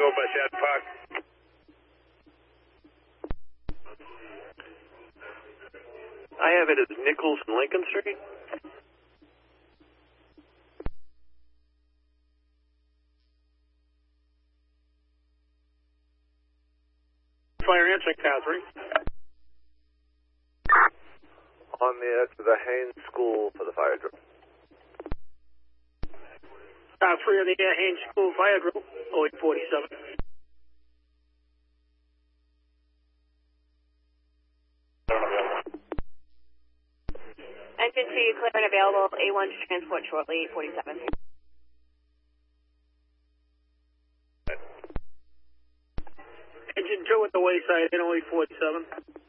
go by Shad Park. I have it as Nichols and Lincoln Street. Fire answering, car 3. On the edge of the Haynes School for the fire drill. Car 3 on the air, Haynes School fire drill, 0847. Engine 2, clear and available. A1 to transport shortly, 847. Engine 2 at the wayside, in 0847.